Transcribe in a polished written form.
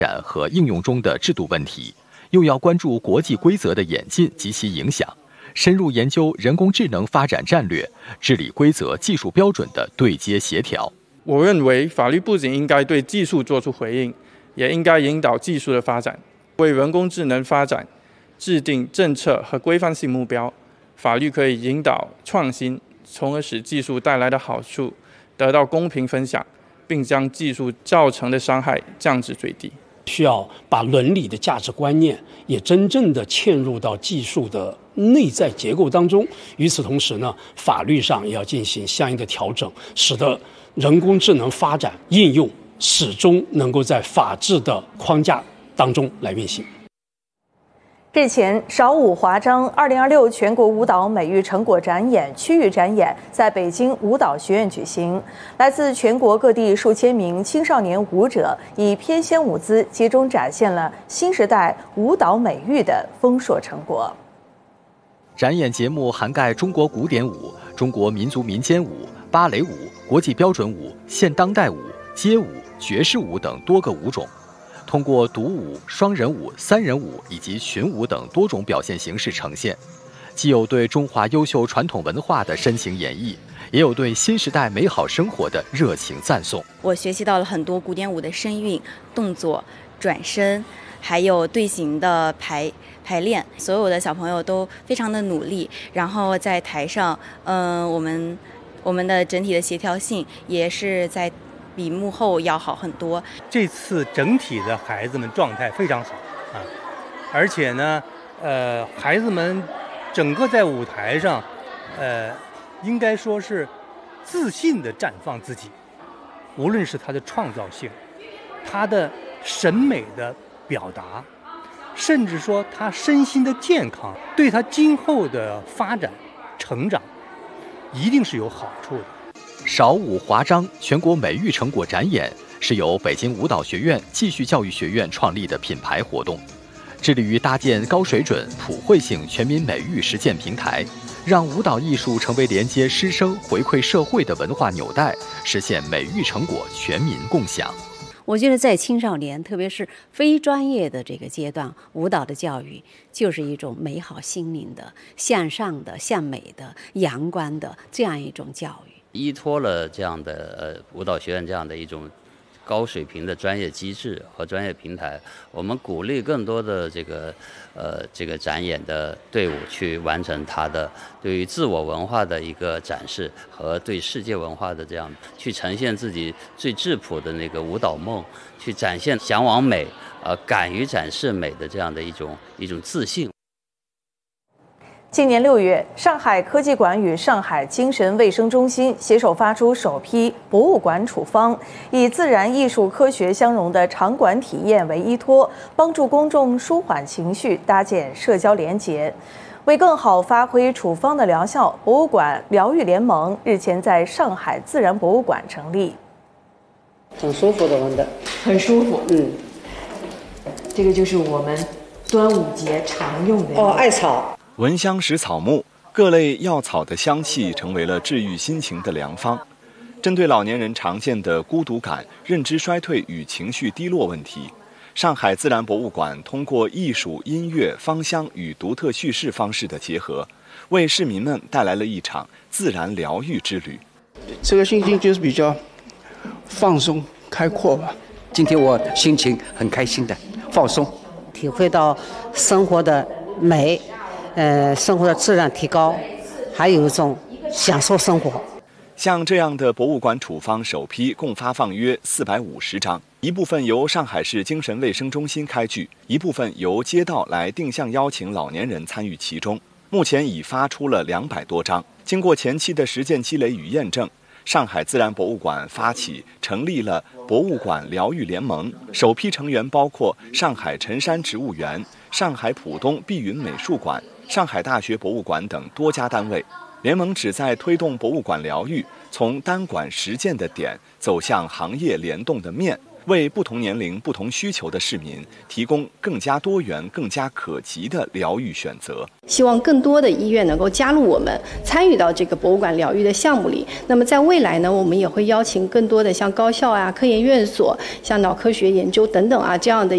展和应用中的制度问题，又要关注国际规则的演进及其影响，深入研究人工智能发展战略、治理规则、技术标准的对接协调。 我认为法律不仅应该对技术做出回应，也应该引导技术的发展，为人工智能发展制定政策和规范性目标。法律可以引导创新，从而使技术带来的好处得到公平分享，并将技术造成的伤害降至最低。 需要把伦理的价值观念也真正的嵌入到技术的内在结构当中。与此同时呢，法律上也要进行相应的调整，使得人工智能发展应用始终能够在法治的框架当中来运行。 日前，少舞华章2026全国舞蹈美育成果展演区域展演在北京舞蹈学院举行，来自全国各地数千名青少年舞者以翩跹舞姿，集中展现了新时代舞蹈美育的丰硕成果。 展演节目涵盖中国古典舞、中国民族民间舞、芭蕾舞、国际标准舞、现当代舞、街舞、爵士舞等多个舞种。通过独舞、双人舞、三人舞以及群舞等多种表现形式呈现，既有对中华优秀传统文化的深情演绎，也有对新时代美好生活的热情赞颂。 我学习到了很多古典舞的声韵、动作、转身，还有队形的排练。所有的小朋友都非常的努力，然后在台上，我们的整体的协调性也是在比幕后要好很多。 这次整体的孩子们状态非常好啊，而且呢，孩子们整个在舞台上，应该说是自信地绽放自己，无论是他的创造性，他的审美的表达，甚至说他身心的健康，对他今后的发展、成长，一定是有好处的。 少舞华章全国美育成果展演是由北京舞蹈学院继续教育学院创立的品牌活动，致力于搭建高水准、普惠性全民美育实践平台，让舞蹈艺术成为连接师生、回馈社会的文化纽带，实现美育成果全民共享。 我觉得在青少年，特别是非专业的这个阶段，舞蹈的教育就是一种美好心灵的、向上的、向美的、阳光的这样一种教育。 依托了这样的舞蹈学院这样的一种高水平的专业机制和专业平台，我们鼓励更多的这个展演的队伍去完成它的对于自我文化的一个展示和对世界文化的这样去呈现自己最质朴的那个舞蹈梦，去展现向往美敢于展示美的这样的一种自信。 今年6月，上海科技馆与上海精神卫生中心携手发出首批博物馆处方，以自然艺术科学相融的场馆体验为依托，帮助公众舒缓情绪，搭建社交连结。为更好发挥处方的疗效，博物馆疗愈联盟日前在上海自然博物馆成立。 很舒服的闻的， 很舒服。这个就是我们端午节常用的艾草。 闻香识草木，各类药草的香气成为了治愈心情的良方。针对老年人常见的孤独感、认知衰退与情绪低落问题，上海自然博物馆通过艺术、音乐、芳香与独特叙事方式的结合，为市民们带来了一场自然疗愈之旅。 这个心情就是比较放松、开阔吧。 今天我心情很开心的，放松， 体会到生活的美。生活的质量提高，还有一种享受生活。 像这样的博物馆处方首批共发放约450张，一部分由上海市精神卫生中心开具，一部分由街道来定向邀请老年人参与其中。目前已发出了200多张。经过前期的实践积累与验证，上海自然博物馆发起成立了博物馆疗愈联盟，首批成员包括上海辰山植物园、上海浦东碧云美术馆、上海大学博物馆等多家单位。联盟旨在推动博物馆疗愈从单馆实践的点走向行业联动的面，为不同年龄、不同需求的市民提供更加多元、更加可及的疗愈选择。 希望更多的医院能够加入我们，参与到这个博物馆疗愈的项目里。那么在未来呢，我们也会邀请更多的像高校啊、科研院所、像脑科学研究等等啊这样的